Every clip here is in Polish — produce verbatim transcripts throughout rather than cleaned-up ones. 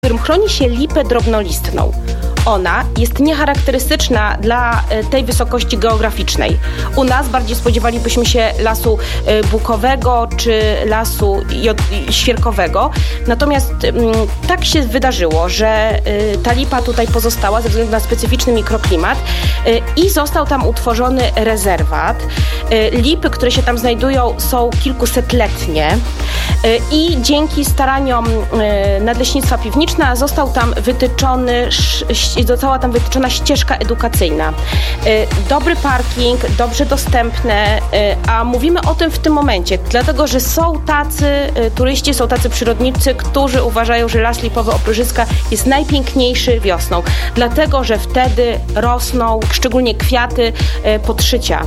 którym chroni się lipę drobnolistną. Ona jest niecharakterystyczna dla tej wysokości geograficznej. U nas bardziej spodziewalibyśmy się lasu bukowego czy lasu świerkowego. Natomiast tak się wydarzyło, że ta lipa tutaj pozostała ze względu na specyficzny mikroklimat i został tam utworzony rezerwat. Lipy, które się tam znajdują, są kilkusetletnie i dzięki staraniom Nadleśnictwa Piwniczna został tam wytyczony została tam wytyczona ścieżka edukacyjna. Dobry parking, dobrze dostępne, a mówimy o tym w tym momencie, dlatego, że są tacy turyści, są tacy przyrodnicy, którzy uważają, że las lipowy Opryżyska jest najpiękniejszy wiosną, dlatego, że wtedy rosną szczególnie kwiaty podszycia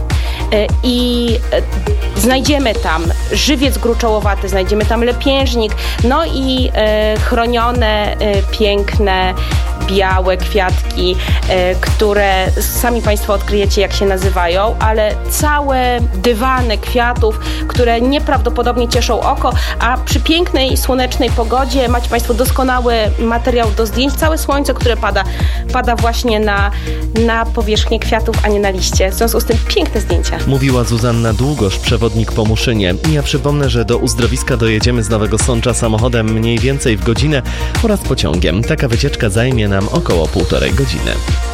i znajdziemy tam żywiec gruczołowaty, znajdziemy tam lepiężnik, no i chronione, piękne, białe kwiatki, e, które sami Państwo odkryjecie, jak się nazywają, ale całe dywany kwiatów, które nieprawdopodobnie cieszą oko, a przy pięknej, słonecznej pogodzie macie Państwo doskonały materiał do zdjęć. Całe słońce, które pada, pada właśnie na, na powierzchnię kwiatów, a nie na liście. W związku z tym piękne zdjęcia. Mówiła Zuzanna Długosz, przewodnik po Muszynie. Ja przypomnę, że do uzdrowiska dojedziemy z Nowego Sącza samochodem mniej więcej w godzinę oraz pociągiem. Taka wycieczka zajmie nam około półtorej godziny.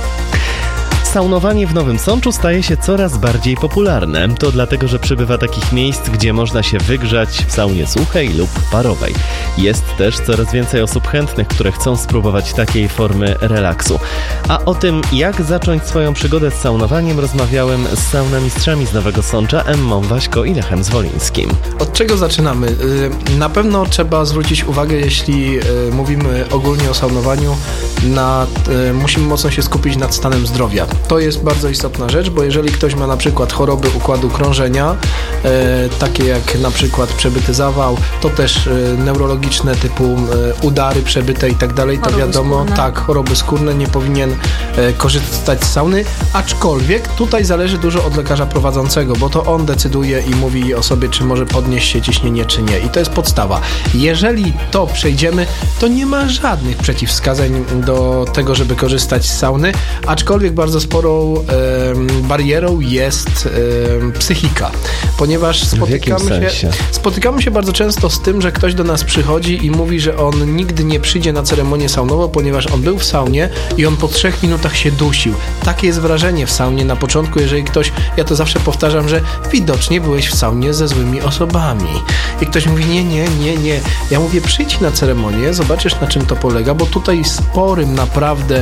Saunowanie w Nowym Sączu staje się coraz bardziej popularne. To dlatego, że przybywa takich miejsc, gdzie można się wygrzać w saunie suchej lub parowej. Jest też coraz więcej osób chętnych, które chcą spróbować takiej formy relaksu. A o tym, jak zacząć swoją przygodę z saunowaniem, rozmawiałem z saunamistrzami z Nowego Sącza, Emmą Waśko i Lechem Zwolińskim. Od czego zaczynamy? Na pewno trzeba zwrócić uwagę, jeśli mówimy ogólnie o saunowaniu, na, musimy mocno się skupić nad stanem zdrowia. To jest bardzo istotna rzecz, bo jeżeli ktoś ma na przykład choroby układu krążenia, e, takie jak na przykład przebyty zawał, to też e, neurologiczne typu e, udary przebyte i tak dalej, to choroby wiadomo, skórne. tak, choroby skórne, nie powinien e, korzystać z sauny, aczkolwiek tutaj zależy dużo od lekarza prowadzącego, bo to on decyduje i mówi osobie, czy może podnieść się ciśnienie, czy nie. I to jest podstawa. Jeżeli to przejdziemy, to nie ma żadnych przeciwwskazań do tego, żeby korzystać z sauny, aczkolwiek bardzo sporą e, barierą jest e, psychika, ponieważ spotykamy się, spotykamy się bardzo często z tym, że ktoś do nas przychodzi i mówi, że on nigdy nie przyjdzie na ceremonię saunową, ponieważ on był w saunie i on po trzech minutach się dusił. Takie jest wrażenie w saunie na początku, jeżeli ktoś, ja to zawsze powtarzam, że widocznie byłeś w saunie ze złymi osobami. I ktoś mówi, nie, nie, nie, nie. Ja mówię, przyjdź na ceremonię, zobaczysz, na czym to polega, bo tutaj sporym naprawdę,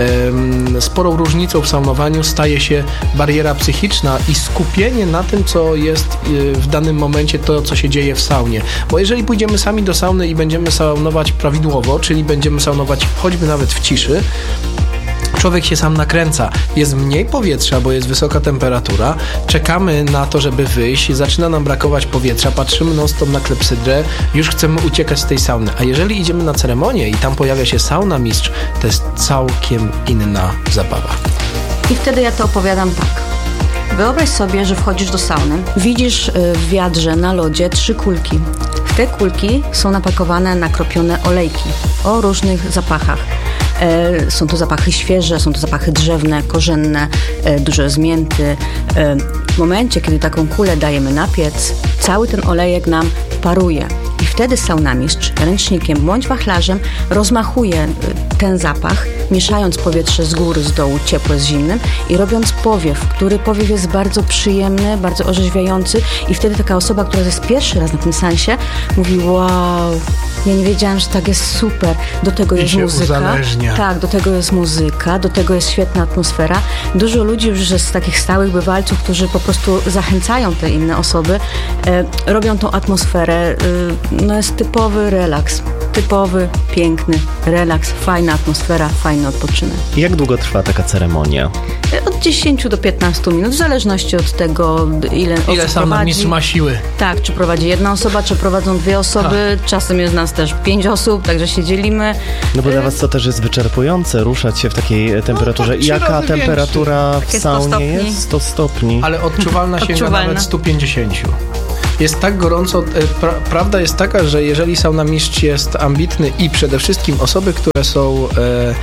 e, sporą różnicą w saunowaniu staje się bariera psychiczna i skupienie na tym, co jest w danym momencie, to, co się dzieje w saunie. Bo jeżeli pójdziemy sami do sauny i będziemy saunować prawidłowo, czyli będziemy saunować choćby nawet w ciszy, człowiek się sam nakręca. Jest mniej powietrza, bo jest wysoka temperatura. Czekamy na to, żeby wyjść. Zaczyna nam brakować powietrza. Patrzymy non-stop na klepsydrę. Już chcemy uciekać z tej sauny. A jeżeli idziemy na ceremonię i tam pojawia się saunamistrz, to jest całkiem inna zabawa. I wtedy ja to opowiadam tak. Wyobraź sobie, że wchodzisz do sauny. Widzisz w wiadrze na lodzie trzy kulki. W te kulki są napakowane nakropione olejki o różnych zapachach. E, są to zapachy świeże, są to zapachy drzewne, korzenne, e, dużo z mięty. E, w momencie, kiedy taką kulę dajemy na piec, cały ten olejek nam paruje. I wtedy saunamistrz ręcznikiem bądź wachlarzem rozmachuje ten zapach, mieszając powietrze z góry, z dołu, ciepłe z zimnym i robiąc powiew, który powiew jest bardzo przyjemny, bardzo orzeźwiający i wtedy taka osoba, która jest pierwszy raz na tym seansie, mówi wow, ja nie wiedziałam, że tak jest super. Do tego I jest muzyka. Uzależnia. Tak, do tego jest muzyka, do tego jest świetna atmosfera. Dużo ludzi już z takich stałych bywalców, którzy po prostu zachęcają te inne osoby, e, robią tą atmosferę. E, no jest typowy relaks. Typowy, piękny relaks, fajna atmosfera, fajny odpoczynek. Jak długo trwa taka ceremonia? Od dziesięć do piętnastu minut, w zależności od tego, ile, ile saunamistrz ma siły. Tak, czy prowadzi jedna osoba, czy prowadzą dwie osoby. Ha. Czasem jest nas też pięć osób, także się dzielimy. No bo dla was to też jest wyczerpujące, ruszać się w takiej temperaturze. No, jaka temperatura w saunie jest? sto stopni. Ale odczuwalna sięga nawet stu pięćdziesięciu. Jest tak gorąco, pra, prawda jest taka, że jeżeli saunamistrz jest ambitny i przede wszystkim osoby, które są e,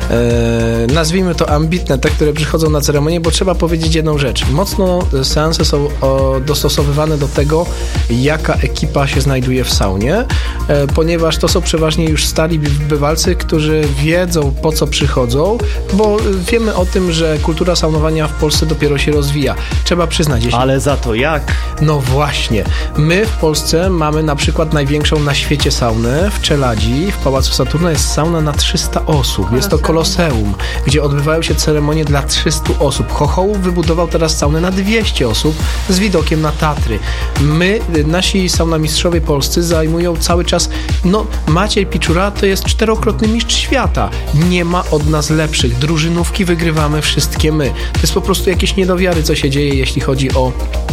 e, nazwijmy to ambitne, te, które przychodzą na ceremonię, bo trzeba powiedzieć jedną rzecz. Mocno seanse są o, dostosowywane do tego, jaka ekipa się znajduje w saunie, e, ponieważ to są przeważnie już stali bywalcy, którzy wiedzą, po co przychodzą, bo wiemy o tym, że kultura saunowania w Polsce dopiero się rozwija. Trzeba przyznać. Jeśli... Ale za to jak? No właśnie. My w Polsce mamy na przykład największą na świecie saunę w Czeladzi, w Pałacu Saturna jest sauna na trzysta osób. Jest to koloseum, gdzie odbywają się ceremonie dla trzysta osób. Chochołów wybudował teraz saunę na dwieście osób z widokiem na Tatry. My, nasi saunamistrzowie polscy zajmują cały czas, no Maciej Piczura to jest czterokrotny mistrz świata. Nie ma od nas lepszych. Drużynówki wygrywamy wszystkie my. To jest po prostu jakieś niedowiary, co się dzieje, jeśli chodzi o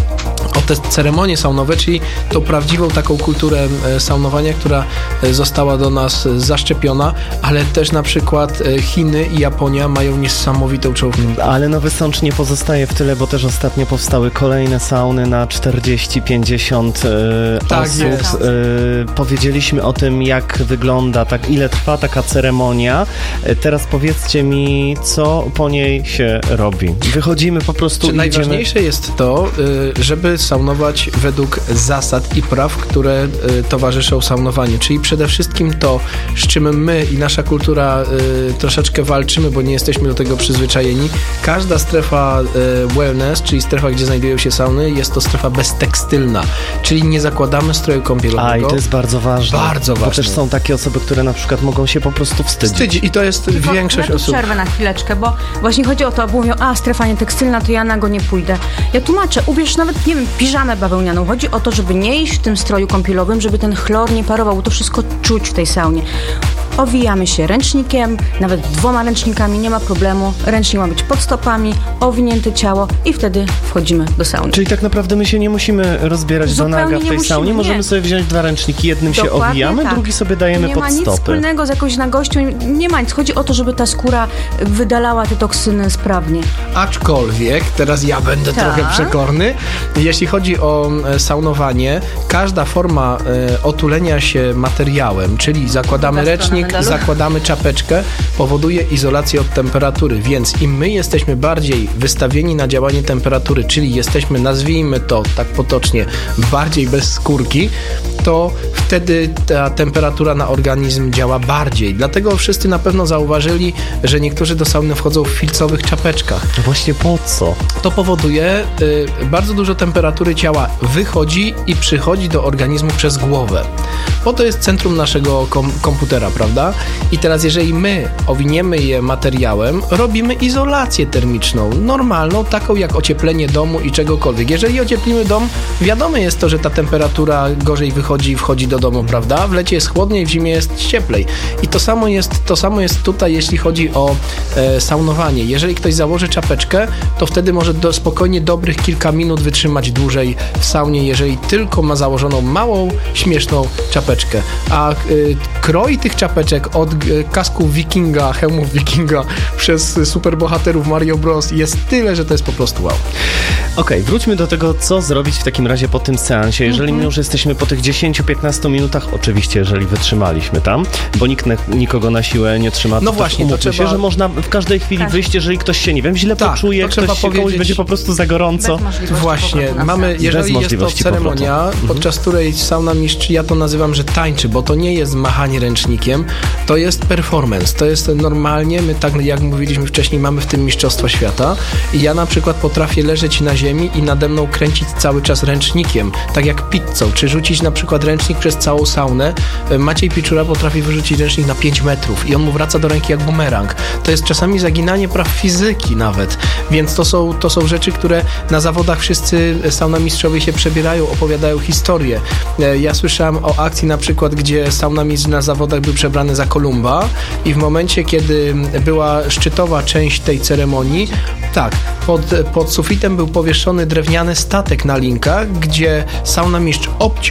o te ceremonie saunowe, czyli tą prawdziwą taką kulturę saunowania, która została do nas zaszczepiona, ale też na przykład Chiny i Japonia mają niesamowitą czołówkę. Ale Nowy Sącz nie pozostaje w tyle, bo też ostatnio powstały kolejne sauny na czterdzieści pięćdziesiąt e, tak osób. Jest. E, powiedzieliśmy o tym, jak wygląda, tak, ile trwa taka ceremonia. E, teraz powiedzcie mi, co po niej się robi. Wychodzimy po prostu Czy i najważniejsze idziemy... jest to, żeby saunować według zasad i praw, które y, towarzyszą saunowaniu, czyli przede wszystkim to, z czym my i nasza kultura y, troszeczkę walczymy, bo nie jesteśmy do tego przyzwyczajeni. Każda strefa y, wellness, czyli strefa, gdzie znajdują się sauny, jest to strefa beztekstylna, czyli nie zakładamy stroju kąpielowego. A, i to jest bardzo ważne. Bardzo ważne. Bo też są takie osoby, które na przykład mogą się po prostu wstydzić. Wstydzi. I to jest Tylko większość ja tu osób. przerwę na chwileczkę, bo właśnie chodzi o to, bo mówią, a strefa nietekstylna, to ja na go nie pójdę. Ja tłumaczę, ubierz nawet, nie wiem, piżamę bawełnianą. Chodzi o to, żeby nie iść w tym stroju kąpielowym, żeby ten chlor nie parował, bo to wszystko czuć w tej saunie. Owijamy się ręcznikiem, nawet dwoma ręcznikami, nie ma problemu. Ręcznik ma być pod stopami, owinięte ciało i wtedy wchodzimy do sauny. Czyli tak naprawdę my się nie musimy rozbierać Zupełnie do naga w tej musimy, saunie. nie. Możemy sobie wziąć dwa ręczniki, jednym Dokładnie się owijamy, tak. drugi sobie dajemy nie pod ma nic stopy. wspólnego z jakąś nagością, nie ma nic. Chodzi o to, żeby ta skóra wydalała te toksyny sprawnie. Aczkolwiek, teraz ja będę Tak. trochę przekorny, jeśli chodzi o e, saunowanie, każda forma e, otulenia się materiałem, czyli zakładamy Druga strona ręcznik, medalu. zakładamy czapeczkę, powoduje izolację od temperatury, więc im my jesteśmy bardziej wystawieni na działanie temperatury, czyli jesteśmy, nazwijmy to tak potocznie, bardziej bez skórki, to wtedy ta temperatura na organizm działa bardziej. Dlatego wszyscy na pewno zauważyli, że niektórzy do sauny wchodzą w filcowych czapeczkach. Właśnie po co? To powoduje y, bardzo dużo temperatury ciała wychodzi i przychodzi do organizmu przez głowę. Po to jest centrum naszego kom- komputera, prawda? I teraz jeżeli my owiniemy je materiałem, robimy izolację termiczną, normalną, taką jak ocieplenie domu i czegokolwiek. Jeżeli ocieplimy dom, wiadome jest to, że ta temperatura gorzej wychodzi i wchodzi do domu, prawda? W lecie jest chłodniej, w zimie jest cieplej. I to samo jest, to samo jest tutaj, jeśli chodzi o e, saunowanie. Jeżeli ktoś założy czapeczkę, to wtedy może do, spokojnie dobrych kilka minut wytrzymać dłużej w saunie, jeżeli tylko ma założoną małą, śmieszną czapeczkę. A y, kroj tych czapeczek od y, kasków wikinga, hełmów wikinga przez superbohaterów Mario Bros. Jest tyle, że to jest po prostu wow. Okej, okay, wróćmy do tego, co zrobić w takim razie po tym seansie. Jeżeli my już jesteśmy po tych dziesięciu piętnastu minutach, oczywiście, jeżeli wytrzymaliśmy tam, bo nikt na, nikogo na siłę nie trzyma, to no też właśnie, to umówmy trzeba... się, że można w każdej chwili Tak. wyjść, jeżeli ktoś się, nie wiem, źle Tak, poczuje, to ktoś trzeba się, komuś powiedzieć- będzie po prostu za gorąco. Bez możliwości Właśnie, powrotu na mamy, seans. jeżeli Bez jest to możliwości ceremonia, powrotu. podczas której sauna mistrz, ja to nazywam, że tańczy, bo to nie jest machanie ręcznikiem, to jest performance, to jest normalnie, my tak jak mówiliśmy wcześniej, mamy w tym mistrzostwo świata i ja na przykład potrafię leżeć na ziemi i nade mną kręcić cały czas ręcznikiem, tak jak pizzą, czy rzucić na przykład ręcznik przez całą saunę. Maciej Piczura potrafi wyrzucić ręcznik na pięć metrów i on mu wraca do ręki jak bumerang. To jest czasami zaginanie praw fizyki nawet, więc to są, to są rzeczy, które na zawodach wszyscy saunamistrzowie się przebierają, opowiadają historię. Ja słyszałem o akcji na przykład, gdzie saunamistrz na zawodach był przebrany za Kolumba i w momencie, kiedy była szczytowa część tej ceremonii, tak, pod, pod sufitem był powieszony drewniany statek na linkach, gdzie saunamistrz obciął link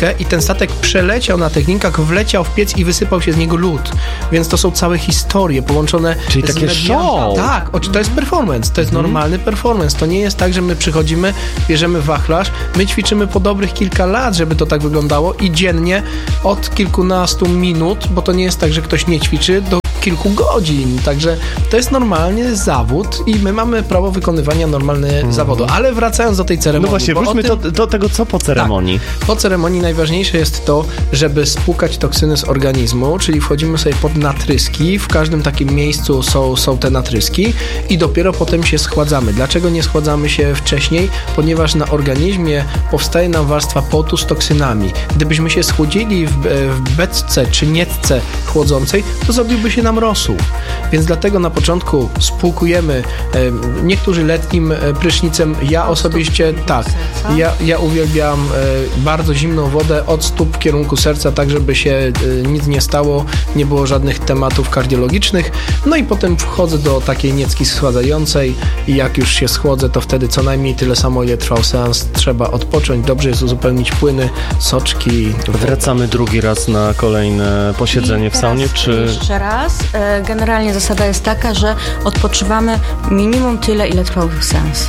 technikę i ten statek przeleciał na technikach, wleciał w piec i wysypał się z niego lód. Więc to są całe historie połączone Czyli z takie mediami. show. Tak, to jest performance, to jest Mhm. normalny performance. To nie jest tak, że my przychodzimy, bierzemy wachlarz, my ćwiczymy po dobrych kilka lat, żeby to tak wyglądało i dziennie od kilkunastu minut, bo to nie jest tak, że ktoś nie ćwiczy, do kilku godzin. Także to jest normalny zawód i my mamy prawo wykonywania normalnego Mhm. zawodu. Ale wracając do tej ceremonii. No właśnie, bo o wróćmy tym- do, do tego, co po ceremonii. Tak. Po ceremonii najważniejsze jest to, żeby spłukać toksyny z organizmu, czyli wchodzimy sobie pod natryski, w każdym takim miejscu są, są te natryski i dopiero potem się schładzamy. Dlaczego nie schładzamy się wcześniej? Ponieważ na organizmie powstaje nam warstwa potu z toksynami. Gdybyśmy się schłodzili w, w beczce czy nietce chłodzącej, to zrobiłby się nam rosół. Więc dlatego na początku spłukujemy e, niektórzy letnim e, prysznicem. Ja osobiście tak. Ja, ja uwielbiam e, bardzo zimną wodę od stóp w kierunku serca, tak żeby się e, nic nie stało, nie było żadnych tematów kardiologicznych. No i potem wchodzę do takiej niecki schładzającej i jak już się schłodzę, to wtedy co najmniej tyle samo, ile trwał seans. Trzeba odpocząć, dobrze jest uzupełnić płyny, soczki. Wracamy drugi raz na kolejne posiedzenie w saunie, czy... Jeszcze raz. E, Generalnie zasada jest taka, że odpoczywamy minimum tyle, ile trwał seans.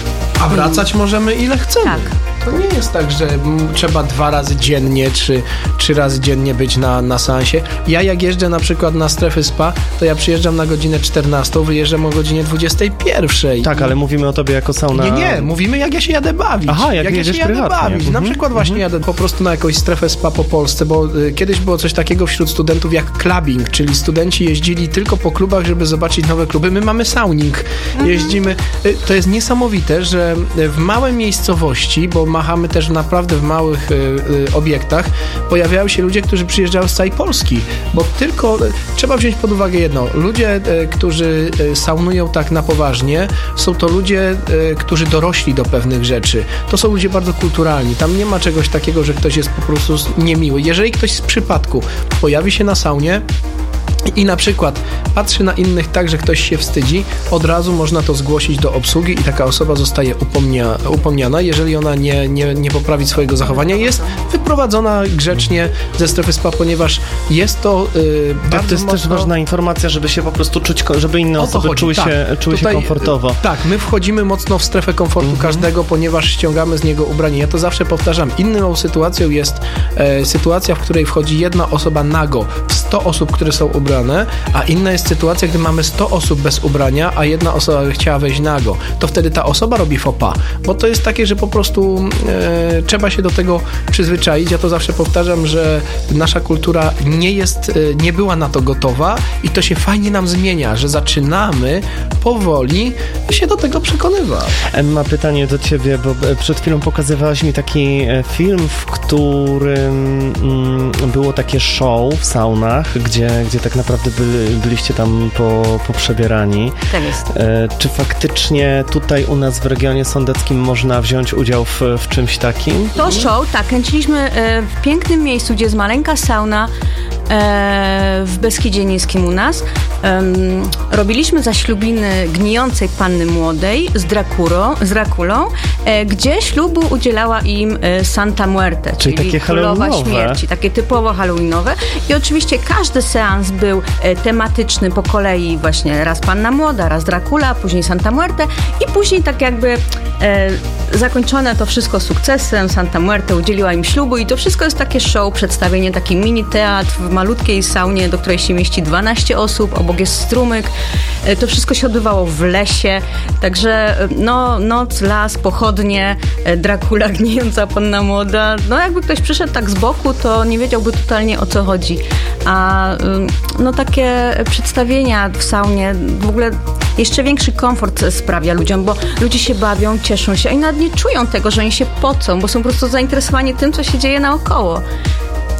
A wracać możemy ile chcemy. Tak. To nie jest tak, że mm, trzeba dwa razy dziennie, czy trzy razy dziennie być na, na seansie. Ja jak jeżdżę na przykład na strefy spa, to ja przyjeżdżam na godzinę czternastą, wyjeżdżam o godzinie dwudziestej pierwszej. Tak, ale mówimy o tobie jako sauna... Nie, nie, mówimy jak ja się jadę bawić. Aha, jak ja jedziesz się jadę prywatnie. bawić. Mhm. Na przykład właśnie jadę po prostu na jakąś strefę spa po Polsce, bo y, kiedyś było coś takiego wśród studentów jak clubbing, czyli studenci jeździli tylko po klubach, żeby zobaczyć nowe kluby. My mamy sauning. Jeździmy. Y, to jest niesamowite, że w małej miejscowości, bo machamy też naprawdę w małych y, y, obiektach, pojawiają się ludzie, którzy przyjeżdżają z całej Polski, bo tylko y, trzeba wziąć pod uwagę jedno. Ludzie, y, którzy y, saunują tak na poważnie, są to ludzie, y, którzy dorośli do pewnych rzeczy. To są ludzie bardzo kulturalni. Tam nie ma czegoś takiego, że ktoś jest po prostu niemiły. Jeżeli ktoś z przypadku pojawi się na saunie i na przykład patrzy na innych tak, że ktoś się wstydzi, od razu można to zgłosić do obsługi i taka osoba zostaje upomnia, upomniana. Jeżeli ona nie, nie, nie poprawi swojego zachowania, jest wyprowadzona grzecznie ze strefy spa, ponieważ jest to yy, Tak, bardzo to jest mocno... też ważna informacja, żeby się po prostu czuć, ko- żeby inne O to osoby chodzi, czuły, tak. się, czuły Tutaj, się komfortowo. Tak, my wchodzimy mocno w strefę komfortu Mhm. każdego, ponieważ ściągamy z niego ubranie. Ja to zawsze powtarzam. Inną sytuacją jest e, sytuacja, w której wchodzi jedna osoba nago w sto osób, które są ubrane, a inna jest sytuacja, gdy mamy sto osób bez ubrania, a jedna osoba by chciała wejść nago. To wtedy ta osoba robi faux pas, bo to jest takie, że po prostu e, trzeba się do tego przyzwyczaić. Ja to zawsze powtarzam, że nasza kultura nie jest, e, nie była na to gotowa i to się fajnie nam zmienia, że zaczynamy powoli się do tego przekonywać. Emma, pytanie do ciebie, bo e, przed chwilą pokazywałaś mi taki e, film, w którym mm, było takie show w saunach, gdzie, gdzie tak naprawdę byli, byliście tam po, poprzebierani. Tak jest. E, czy faktycznie tutaj u nas w regionie sądeckim można wziąć udział w, w czymś takim? To show, tak, kręciliśmy e, w pięknym miejscu, gdzie jest maleńka sauna e, w Beskidzie Niskim u nas. Em, robiliśmy zaślubiny gnijącej panny młodej z, Dracuro, z Draculą, e, gdzie ślubu udzielała im e, Santa Muerte, Czyli czyli, takie królowa halloweenowe. śmierci, takie typowo halloweenowe. I oczywiście każdy seans był e, tematyczny po kolei, właśnie raz panna młoda, raz Dracula, później Santa Muerte i później tak jakby e, zakończone to wszystko sukcesem. Santa Muerte udzieliła im ślubu i to wszystko jest takie show, przedstawienie, taki mini teatr w malutkiej saunie, do której się mieści dwanaście osób, obok jest strumyk. E, to wszystko się odbywało w lesie, także e, no, noc, las, pochodnie, e, Dracula, gnijąca panna młoda. No jakby ktoś przyszedł tak z boku, to nie wiedziałby totalnie o co chodzi. A no takie przedstawienia w saunie w ogóle jeszcze większy komfort sprawia ludziom, bo ludzie się bawią, cieszą się i nawet nie czują tego, że oni się pocą, bo są po prostu zainteresowani tym, co się dzieje naokoło.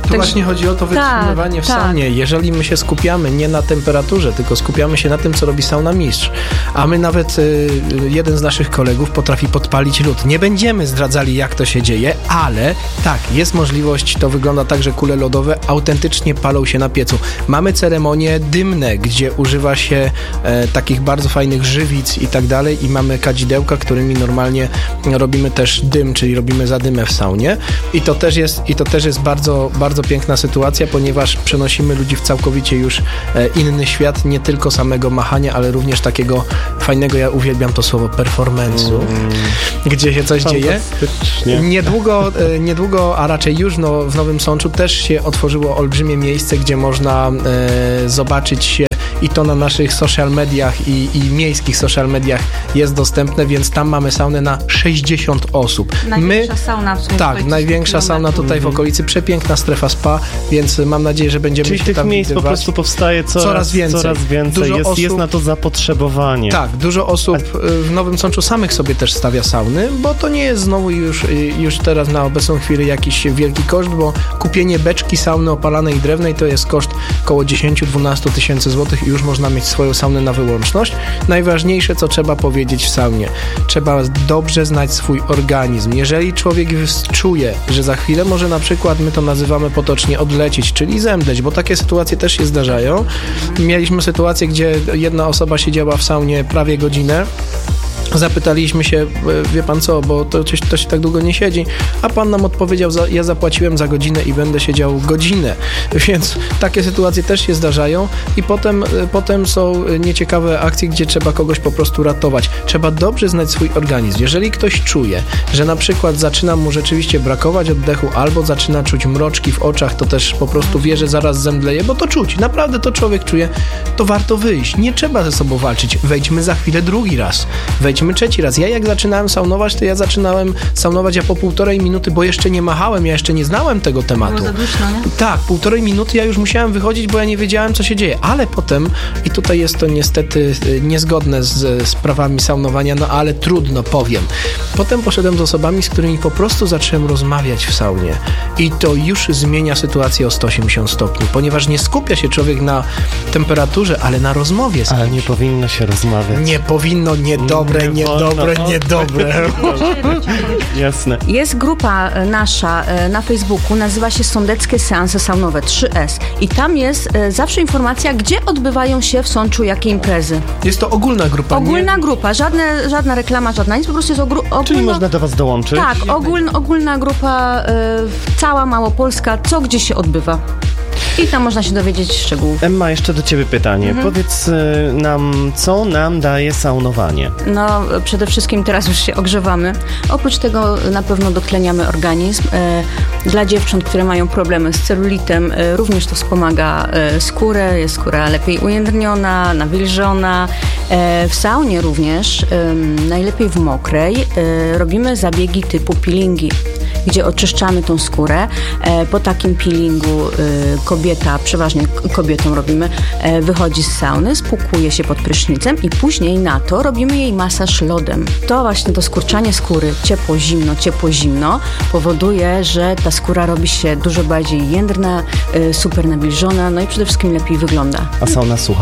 Tu tak, właśnie chodzi o to wytrzymywanie tak, w saunie. Tak. Jeżeli my się skupiamy nie na temperaturze, tylko skupiamy się na tym, co robi sauna mistrz, a my nawet y, jeden z naszych kolegów potrafi podpalić lód. Nie będziemy zdradzali, jak to się dzieje, ale tak, jest możliwość, to wygląda tak, że kule lodowe autentycznie palą się na piecu. Mamy ceremonie dymne, gdzie używa się e, takich bardzo fajnych żywic i tak dalej i mamy kadzidełka, którymi normalnie robimy też dym, czyli robimy zadymę w saunie i to też jest, i to też jest bardzo, bardzo piękna sytuacja, ponieważ przenosimy ludzi w całkowicie już e, inny świat, nie tylko samego machania, ale również takiego fajnego, ja uwielbiam to słowo, performance'u, mm. gdzie się coś dzieje. Niedługo, e, niedługo, a raczej już no, w Nowym Sączu też się otworzyło olbrzymie miejsce, gdzie można e, zobaczyć się i to na naszych social mediach i, i miejskich social mediach jest dostępne, więc tam mamy saunę na sześćdziesiąt osób. Największa My, sauna w sumie. Tak, największa sauna tutaj w okolicy, przepiękna strefa spa, więc mam nadzieję, że będziemy Czyli się tych tam miejsc widywać. po prostu powstaje coraz, coraz więcej. Coraz więcej. Dużo jest, osób, jest na to zapotrzebowanie. Tak, dużo osób w Nowym Sączu samych sobie też stawia sauny, bo to nie jest znowu już, już teraz na obecną chwilę jakiś wielki koszt, bo kupienie beczki sauny opalanej i drewnej to jest koszt około dziesięć do dwunastu tysięcy złotych i już można mieć swoją saunę na wyłączność. Najważniejsze, co trzeba powiedzieć w saunie, trzeba dobrze znać swój organizm. Jeżeli człowiek czuje, że za chwilę może na przykład, my to nazywamy potocznie odlecieć, czyli zemdleć, bo takie sytuacje też się zdarzają. Mieliśmy sytuację, gdzie jedna osoba siedziała w saunie prawie godzinę. Zapytaliśmy się, wie pan co, bo to, to się tak długo nie siedzi, a pan nam odpowiedział, za, ja zapłaciłem za godzinę i będę siedział godzinę, więc takie sytuacje też się zdarzają i potem, potem są nieciekawe akcje, gdzie trzeba kogoś po prostu ratować. Trzeba dobrze znać swój organizm. Jeżeli ktoś czuje, że na przykład zaczyna mu rzeczywiście brakować oddechu albo zaczyna czuć mroczki w oczach, to też po prostu wie, że zaraz zemdleje, bo to czuć, naprawdę to człowiek czuje, to warto wyjść. Nie trzeba ze sobą walczyć. Wejdźmy za chwilę drugi raz. Wejdźmy trzeci raz. Ja jak zaczynałem saunować, to ja zaczynałem saunować ja po półtorej minuty, bo jeszcze nie machałem, ja jeszcze nie znałem tego tematu. Było za duszno, nie? Tak, półtorej minuty ja już musiałem wychodzić, bo ja nie wiedziałem, co się dzieje. Ale potem, i tutaj jest to niestety niezgodne z, z prawami saunowania, no ale trudno, powiem. Potem poszedłem z osobami, z którymi po prostu zacząłem rozmawiać w saunie. I to już zmienia sytuację o sto osiemdziesiąt stopni, ponieważ nie skupia się człowiek na temperaturze, ale na rozmowie z kimś. Ale nie powinno się rozmawiać. Nie powinno, niedobre, nie Niedobre, niedobre. Jasne. Jest grupa nasza na Facebooku, nazywa się Sądeckie Seanse Saunowe trzy S i tam jest zawsze informacja, gdzie odbywają się w Sączu jakie imprezy. Jest to ogólna grupa. Ogólna nie? grupa, żadne, żadna reklama, żadna nic, po prostu jest ogru- ogólna... Czyli można do was dołączyć? Tak, ogólna, ogólna grupa, y, cała Małopolska, co gdzie się odbywa. I tam można się dowiedzieć szczegółów. Emma, jeszcze do ciebie pytanie. Mhm. Powiedz y, nam, co nam daje saunowanie? No, przede wszystkim teraz już się ogrzewamy. Oprócz tego na pewno dotleniamy organizm. E, dla dziewcząt, które mają problemy z celulitem, e, również to wspomaga e, skórę. Jest skóra lepiej ujędrniona, nawilżona. E, w saunie również, e, najlepiej w mokrej, e, robimy zabiegi typu peelingi, gdzie oczyszczamy tą skórę. E, po takim peelingu e, kobieta, przeważnie kobietom robimy, e, wychodzi z sauny, spłukuje się pod prysznicem i później na to robimy jej masaż lodem. To właśnie to skurczanie skóry ciepło-zimno, ciepło-zimno powoduje, że ta skóra robi się dużo bardziej jędrna, e, super nawilżona, no i przede wszystkim lepiej wygląda. A sauna sucha?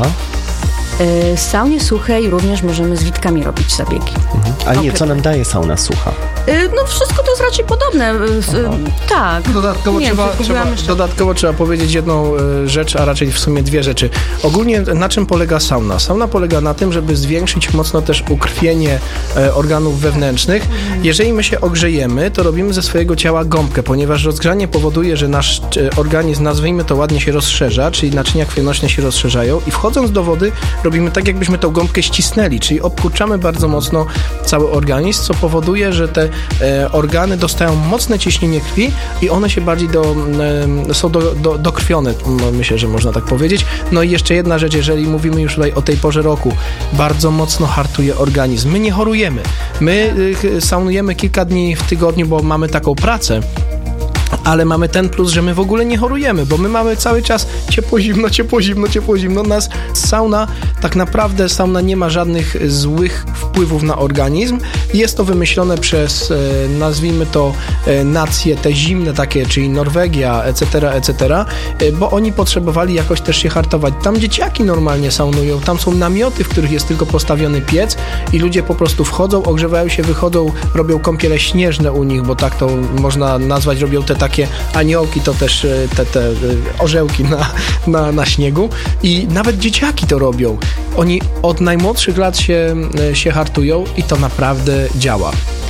W saunie suchej również możemy z witkami robić zabiegi. Mhm. A nie, co nam daje sauna sucha? No wszystko to jest raczej podobne. Aha. Tak. Dodatkowo, nie, trzeba, trzeba, dodatkowo trzeba powiedzieć jedną rzecz, a raczej w sumie dwie rzeczy. Ogólnie na czym polega sauna? Sauna polega na tym, żeby zwiększyć mocno też ukrwienie organów wewnętrznych. Jeżeli my się ogrzejemy, to robimy ze swojego ciała gąbkę, ponieważ rozgrzanie powoduje, że nasz organizm, nazwijmy to ładnie, się rozszerza, czyli naczynia krwionośne się rozszerzają i wchodząc do wody robimy tak, jakbyśmy tą gąbkę ścisnęli, czyli obkurczamy bardzo mocno cały organizm, co powoduje, że te e, organy dostają mocne ciśnienie krwi i one się bardziej do, e, są do, do, dokrwione, myślę, że można tak powiedzieć. No i jeszcze jedna rzecz, jeżeli mówimy już tutaj o tej porze roku, bardzo mocno hartuje organizm. My nie chorujemy. My e, saunujemy kilka dni w tygodniu, bo mamy taką pracę, ale mamy ten plus, że my w ogóle nie chorujemy, bo my mamy cały czas ciepło, zimno, ciepło, zimno, ciepło, zimno. Nas sauna, tak naprawdę sauna nie ma żadnych złych wpływów na organizm. Jest to wymyślone przez, nazwijmy to, nacje te zimne takie, czyli Norwegia, et cetera, et cetera, bo oni potrzebowali jakoś też się hartować. Tam dzieciaki normalnie saunują, tam są namioty, w których jest tylko postawiony piec i ludzie po prostu wchodzą, ogrzewają się, wychodzą, robią kąpiele śnieżne u nich, bo tak to można nazwać, robią te takie aniołki, to też te, te orzełki na, na, na śniegu i nawet dzieciaki to robią. Oni od najmłodszych lat się, się hartują i to naprawdę działa.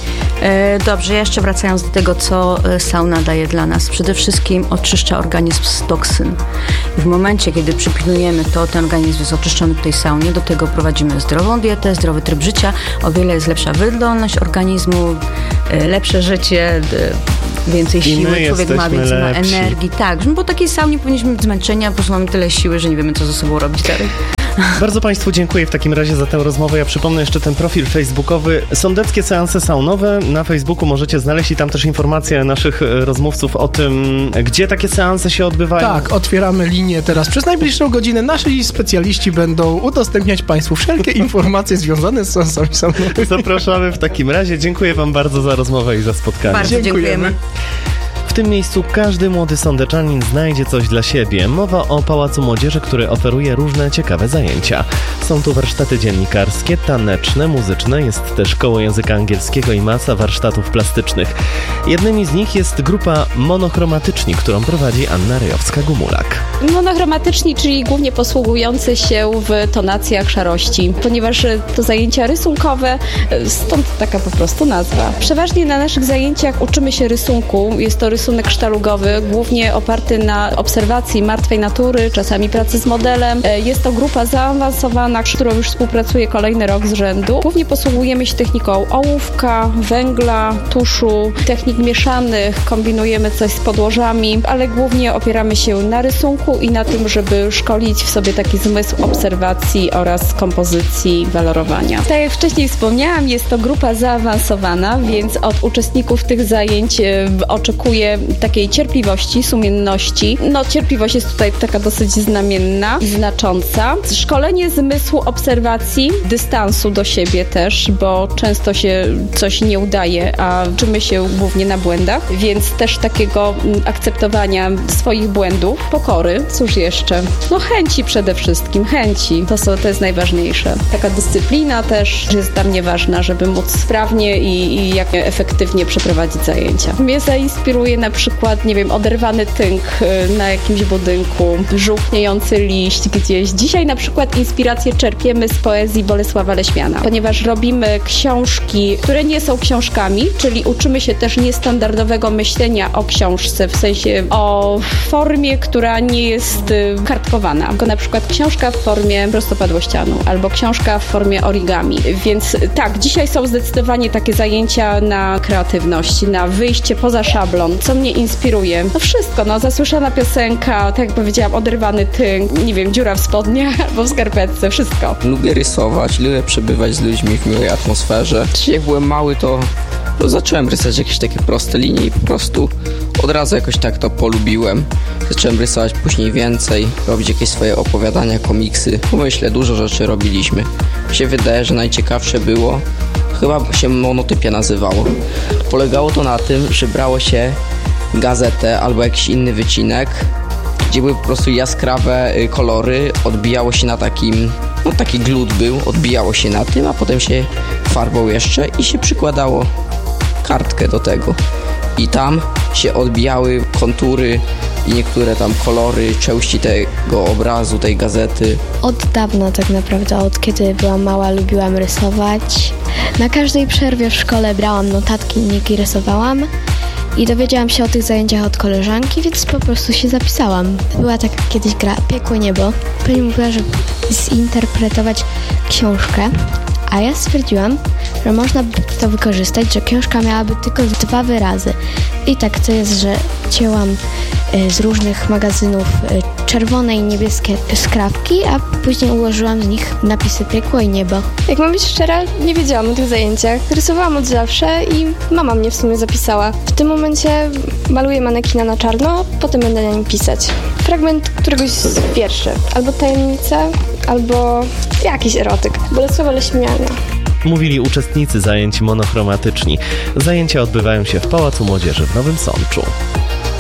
Dobrze, jeszcze wracając do tego, co sauna daje dla nas. Przede wszystkim oczyszcza organizm z toksyn. W momencie, kiedy przypilnujemy to, ten organizm jest oczyszczony w tej saunie, do tego prowadzimy zdrową dietę, zdrowy tryb życia, o wiele jest lepsza wydolność organizmu, lepsze życie, więcej siły, człowiek ma więcej ma energii. Tak, bo po takiej saunie powinniśmy być zmęczeni, a po prostu mamy tyle siły, że nie wiemy, co ze sobą robić dalej. Bardzo Państwu dziękuję w takim razie za tę rozmowę. Ja przypomnę jeszcze ten profil facebookowy Sądeckie Seanse Saunowe. Na Facebooku możecie znaleźć i tam też informacje naszych rozmówców o tym, gdzie takie seanse się odbywają. Tak, otwieramy linię teraz. Przez najbliższą godzinę nasi specjaliści będą udostępniać Państwu wszelkie informacje związane z seansami saunowymi. Zapraszamy w takim razie. Dziękuję Wam bardzo za rozmowę i za spotkanie. Bardzo dziękujemy. dziękujemy. W tym miejscu każdy młody sądeczanin znajdzie coś dla siebie. Mowa o Pałacu Młodzieży, który oferuje różne ciekawe zajęcia. Są tu warsztaty dziennikarskie, taneczne, muzyczne, jest też koło języka angielskiego i masa warsztatów plastycznych. Jednymi z nich jest grupa Monochromatyczni, którą prowadzi Anna Rejowska-Gumulak. Monochromatyczni, czyli głównie posługujący się w tonacjach szarości, ponieważ to zajęcia rysunkowe, stąd taka po prostu nazwa. Przeważnie na naszych zajęciach uczymy się rysunku. Jest to rysunek sztalugowy, głównie oparty na obserwacji martwej natury, czasami pracy z modelem. Jest to grupa zaawansowana, z którą już współpracuję kolejny rok z rzędu. Głównie posługujemy się techniką ołówka, węgla, tuszu, technik mieszanych, kombinujemy coś z podłożami, ale głównie opieramy się na rysunku i na tym, żeby szkolić w sobie taki zmysł obserwacji oraz kompozycji, walorowania. Tak jak wcześniej wspomniałam, jest to grupa zaawansowana, więc od uczestników tych zajęć oczekuję takiej cierpliwości, sumienności. No, cierpliwość jest tutaj taka dosyć znamienna i znacząca. Szkolenie zmysłu obserwacji, dystansu do siebie też, bo często się coś nie udaje, a uczymy się głównie na błędach, więc też takiego akceptowania swoich błędów, pokory, cóż jeszcze? No chęci przede wszystkim, chęci. To, są, to jest najważniejsze. Taka dyscyplina też jest dla mnie ważna, żeby móc sprawnie i, i jak efektywnie przeprowadzić zajęcia. Mnie zainspiruje na przykład, nie wiem, oderwany tynk na jakimś budynku, żółkniejący liść gdzieś. Dzisiaj na przykład inspirację czerpiemy z poezji Bolesława Leśmiana, ponieważ robimy książki, które nie są książkami, czyli uczymy się też niestandardowego myślenia o książce, w sensie o formie, która nie jest kartkowana. Tylko na przykład książka w formie prostopadłościanu albo książka w formie origami. Więc tak, dzisiaj są zdecydowanie takie zajęcia na kreatywność, na wyjście poza szablon. Co mnie inspiruje? No wszystko, no zasłyszana piosenka, tak jak powiedziałam, oderwany tynk, nie wiem, dziura w spodniach albo w skarpetce, wszystko. Lubię rysować, lubię przebywać z ludźmi w miłej atmosferze. Jak byłem mały, to, to zacząłem rysować jakieś takie proste linie i po prostu od razu jakoś tak to polubiłem. Zacząłem rysować później więcej, robić jakieś swoje opowiadania, komiksy. Myślę, dużo rzeczy robiliśmy. Mi się wydaje, że najciekawsze było, chyba się Monotypia nazywało. Polegało to na tym, że brało się gazetę albo jakiś inny wycinek, gdzie były po prostu jaskrawe kolory, odbijało się na takim, no taki glut był, odbijało się na tym, a potem się farbą jeszcze i się przykładało kartkę do tego. I tam się odbijały kontury i niektóre tam kolory, części tego obrazu, tej gazety. Od dawna tak naprawdę, od kiedy byłam mała, lubiłam rysować. Na każdej przerwie w szkole brałam notatki, uniki rysowałam i dowiedziałam się o tych zajęciach od koleżanki, więc po prostu się zapisałam. Była taka kiedyś gra Piekłe Niebo. Pani mówiła, żeby zinterpretować książkę, a ja stwierdziłam, że można by to wykorzystać, że książka miałaby tylko dwa wyrazy. I tak to jest, że cięłam z różnych magazynów czerwone i niebieskie skrawki, a później ułożyłam z nich napisy piekło i niebo. Jak mam być szczera, nie wiedziałam o tych zajęciach. Rysowałam od zawsze i mama mnie w sumie zapisała. W tym momencie maluję manekina na czarno, potem będę na nim pisać. Fragment któregoś z wierszy, albo tajemnica, albo jakiś erotyk. Bolesława Leśmiana. Mówili uczestnicy zajęć monochromatyczni. Zajęcia odbywają się w Pałacu Młodzieży w Nowym Sączu.